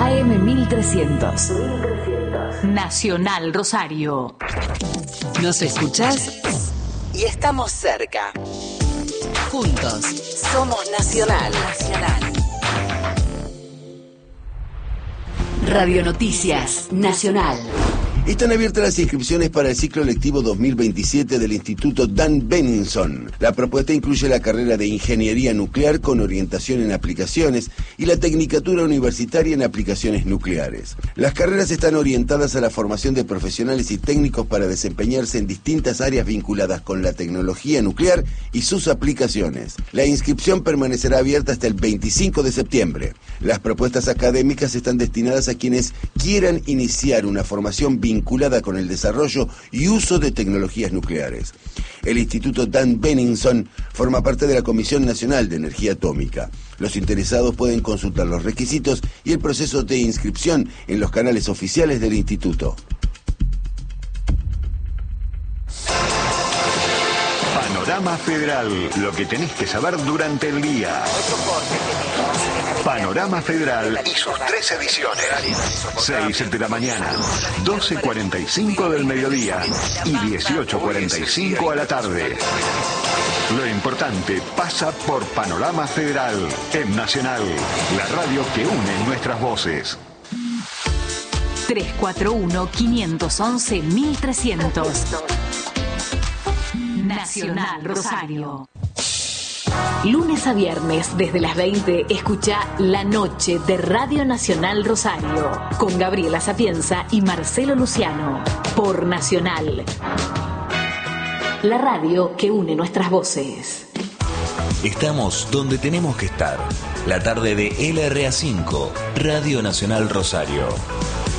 AM 1300. Nacional Rosario. ¿Nos escuchás? Y estamos cerca. Juntos somos Nacional. Radio Noticias Nacional. Están abiertas las inscripciones para el ciclo lectivo 2027 del Instituto Dan Benningson. La propuesta incluye la carrera de Ingeniería Nuclear con orientación en aplicaciones y la Tecnicatura Universitaria en Aplicaciones Nucleares. Las carreras están orientadas a la formación de profesionales y técnicos para desempeñarse en distintas áreas vinculadas con la tecnología nuclear y sus aplicaciones. La inscripción permanecerá abierta hasta el 25 de septiembre. Las propuestas académicas están destinadas a quienes quieran iniciar una formación vinculada con el desarrollo y uso de tecnologías nucleares. El Instituto Dan Benningson forma parte de la Comisión Nacional de Energía Atómica. Los interesados pueden consultar los requisitos y el proceso de inscripción en los canales oficiales del instituto. Panorama Federal, lo que tenés que saber durante el día. Panorama Federal y sus 3 ediciones. 6 de la mañana, 12:45 del mediodía y 18:45 a la tarde. Lo importante pasa por Panorama Federal, en Nacional, la radio que une nuestras voces. 341-511-1300. Nacional Rosario. Lunes a viernes desde las 20 escucha La Noche de Radio Nacional Rosario con Gabriela Sapienza y Marcelo Luciano por Nacional, la radio que une nuestras voces. Estamos donde tenemos que estar. La tarde de LRA5, Radio Nacional Rosario.